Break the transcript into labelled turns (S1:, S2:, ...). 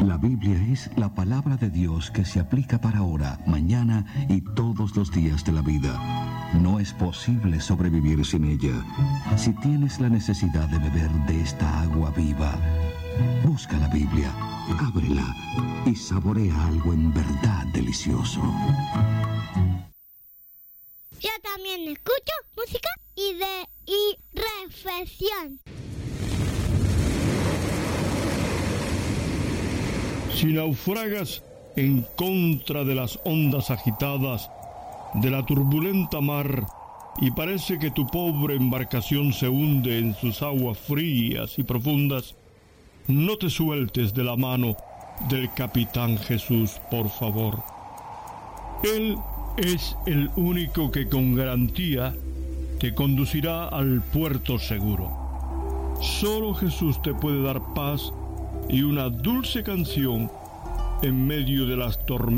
S1: La Biblia es la palabra de Dios que se aplica para ahora, mañana y todos los días de la vida. No es posible sobrevivir sin ella. Si tienes la necesidad de beber de esta agua viva, busca la Biblia, ábrela y saborea algo en verdad delicioso.
S2: Yo también escucho música y reflexión.
S3: Si naufragas en contra de las ondas agitadas de la turbulenta mar y parece que tu pobre embarcación se hunde en sus aguas frías y profundas, no te sueltes de la mano del Capitán Jesús, por favor. Él es el único que con garantía te conducirá al puerto seguro. Solo Jesús te puede dar paz y una dulce canción en medio de las tormentas